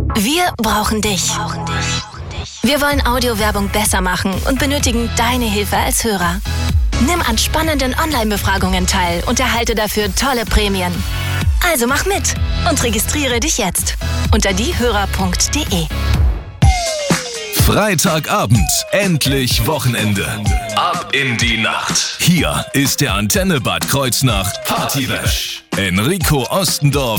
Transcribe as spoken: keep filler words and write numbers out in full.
Wir brauchen dich. Wir wollen Audiowerbung besser machen und benötigen deine Hilfe als Hörer. Nimm an spannenden Online-Befragungen teil und erhalte dafür tolle Prämien. Also mach mit und registriere dich jetzt unter diehörer punkt de. Freitagabend, endlich Wochenende. Ab in die Nacht. Hier ist der Antenne Bad Kreuznach Partybash. Enrico Ostendorf